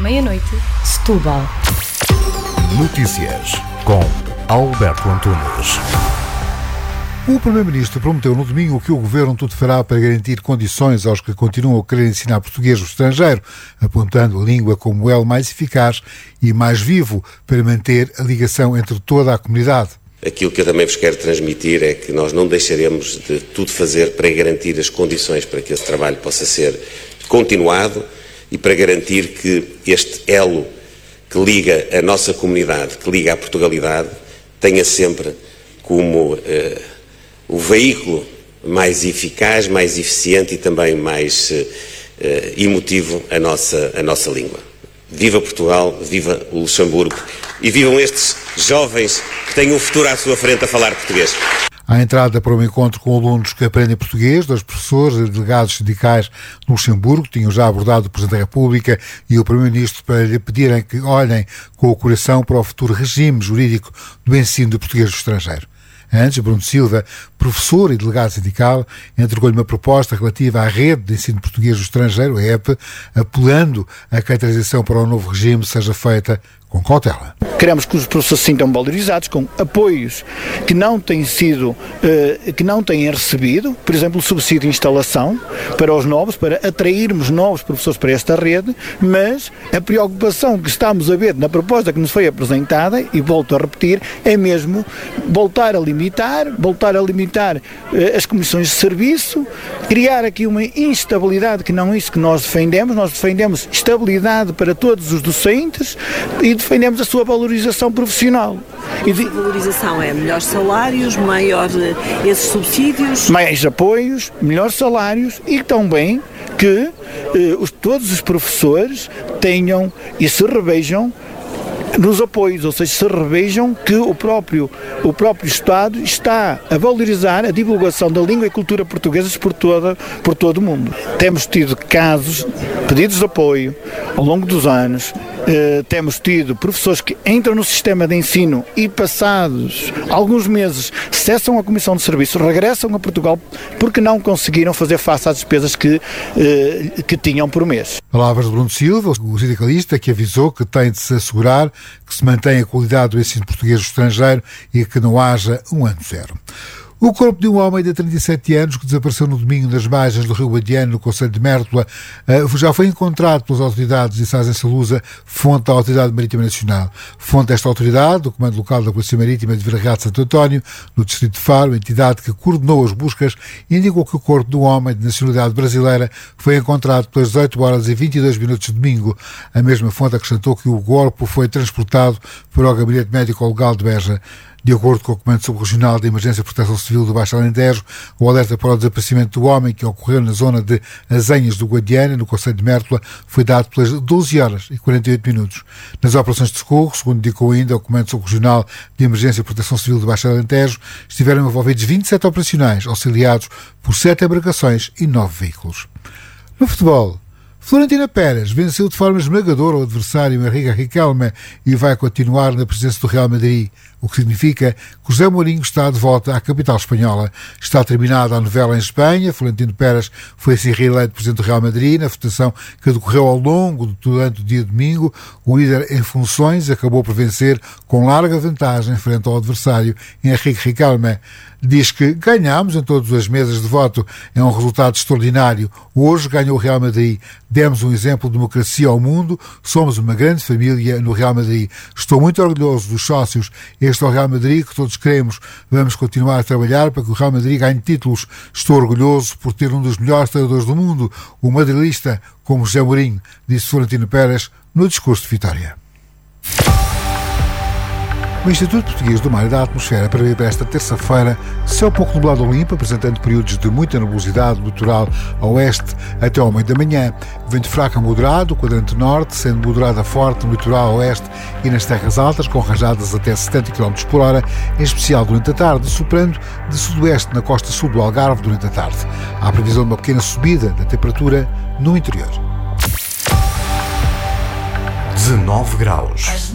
meia-noite, Setúbal. Notícias com Alberto Antunes. O Primeiro-Ministro prometeu no domingo que o Governo tudo fará para garantir condições aos que continuam a querer ensinar português no estrangeiro, apontando a língua como o elo mais eficaz e mais vivo para manter a ligação entre toda a comunidade. Aquilo que eu também vos quero transmitir é que nós não deixaremos de tudo fazer para garantir as condições para que esse trabalho possa ser continuado e para garantir que este elo que liga a nossa comunidade, que liga a Portugalidade, tenha sempre como o veículo mais eficaz, mais eficiente e também mais emotivo a nossa língua. Viva Portugal, viva o Luxemburgo e vivam estes jovens que têm um futuro à sua frente a falar português. À entrada para um encontro com alunos que aprendem português, 2 professores e delegados sindicais no Luxemburgo tinham já abordado o Presidente da República e o Primeiro-Ministro para lhe pedirem que olhem com o coração para o futuro regime jurídico do ensino de português no estrangeiro. Antes, Bruno Silva, professor e delegado sindical, entregou-lhe uma proposta relativa à rede de ensino português do estrangeiro, a EPE, apelando a que a transição para o novo regime seja feita com cautela. Queremos que os professores se sintam valorizados com apoios que não têm recebido, por exemplo, o subsídio de instalação para os novos, para atrairmos novos professores para esta rede, mas a preocupação que estamos a ver na proposta que nos foi apresentada, e volto a repetir, é mesmo voltar a limitar as comissões de serviço, criar aqui uma instabilidade que não é isso que nós defendemos estabilidade para todos os docentes e defendemos a sua valorização profissional. A valorização é melhores salários, maior esses subsídios? Mais apoios, melhores salários e também que todos os professores tenham e se revejam nos apoios, ou seja, se revejam que o próprio Estado está a valorizar a divulgação da língua e cultura portuguesas por todo o mundo. Temos tido casos, pedidos de apoio ao longo dos anos. Temos tido professores que entram no sistema de ensino e passados alguns meses cessam a comissão de serviço, regressam a Portugal porque não conseguiram fazer face às despesas que tinham por mês. Palavras de Bruno Silva, o sindicalista, que avisou que tem de se assegurar que se mantenha a qualidade do ensino português no estrangeiro e que não haja um ano zero. O corpo de um homem de 37 anos que desapareceu no domingo nas margens do Rio Guadiana, no concelho de Mértola, já foi encontrado pelas autoridades de Sás em Salusa, fonte da Autoridade Marítima Nacional. Fonte desta autoridade, o Comando Local da Polícia Marítima de Vila Real de Santo António, no distrito de Faro, entidade que coordenou as buscas, indicou que o corpo de um homem de nacionalidade brasileira foi encontrado pelas 18 horas e 22 minutos de domingo. A mesma fonte acrescentou que o corpo foi transportado para o Gabinete Médico-Legal de Beja. De acordo com o Comando Subregional de Emergência e Proteção Civil do Baixo Alentejo, o alerta para o desaparecimento do homem, que ocorreu na zona de Azenhas do Guadiana, no concelho de Mértola, foi dado pelas 12 horas e 48 minutos. Nas operações de socorro, segundo indicou ainda o Comando Subregional de Emergência e Proteção Civil do Baixo Alentejo, estiveram envolvidos 27 operacionais, auxiliados por 7 embarcações e 9 veículos. No futebol, Florentina Pérez venceu de forma esmagadora o adversário Henrique Riquelme e vai continuar na presença do Real Madrid, o que significa que José Mourinho está de volta à capital espanhola. Está terminada a novela em Espanha. Florentino Pérez foi assim reeleito presidente do Real Madrid na votação que decorreu ao longo durante o dia de domingo. O líder em funções acabou por vencer com larga vantagem frente ao adversário Henrique Riquelme. Diz que ganhámos em todas as mesas de voto. É um resultado extraordinário. Hoje ganhou o Real Madrid. Demos um exemplo de democracia ao mundo. Somos uma grande família no Real Madrid. Estou muito orgulhoso dos sócios. Este é o Real Madrid que todos queremos. Vamos continuar a trabalhar para que o Real Madrid ganhe títulos. Estou orgulhoso por ter um dos melhores treinadores do mundo, o madrilista, como José Mourinho, disse Florentino Pérez no discurso de vitória. O Instituto Português do Mar e da Atmosfera prevê para esta terça-feira céu pouco nublado ou limpo, apresentando períodos de muita nebulosidade no litoral a oeste até ao meio da manhã. Vento fraco a moderado, quadrante norte, sendo moderado a forte no litoral a oeste e nas terras altas, com rajadas até 70 km por hora, em especial durante a tarde, soprando de sudoeste na costa sul do Algarve durante a tarde. Há previsão de uma pequena subida da temperatura no interior. 19 graus.